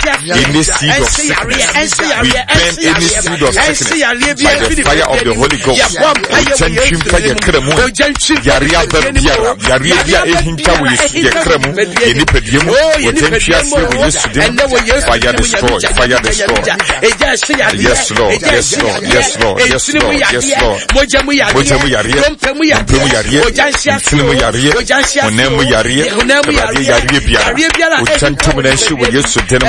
any seed of sickness. We burn any seed of sickness by the fire of the Holy Ghost. Fire destroy. Yes, Lord. Yes, Lord. Yes, Lord. Yes, Lord. Yes, Lord. Mojamu yariye. Yariye.